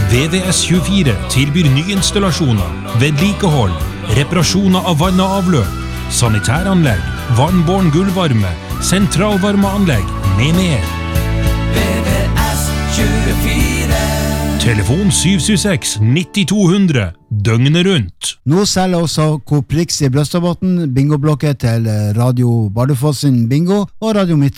VVS24 tilbyr nyinstallasjoner, vedlikehold, reparasjoner av vann og avløp, sanitæranlegg, vannbåren gulvvarme, sentralvarmeanlegg med mer. VVS24. Telefon 776-9200, døgnet rundt. Nå selger også Coop Rix i Brøstadbotn bingoblokker til Radio Bardufoss sin bingo og Radio Midt